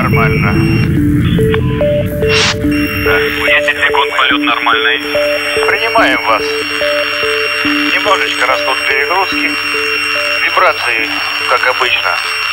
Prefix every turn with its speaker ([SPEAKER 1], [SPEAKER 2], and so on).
[SPEAKER 1] нормально.
[SPEAKER 2] Да. 10 секунд, полет нормальный.
[SPEAKER 1] Принимаем вас. Немножечко растут перегрузки. Вибрации, как обычно.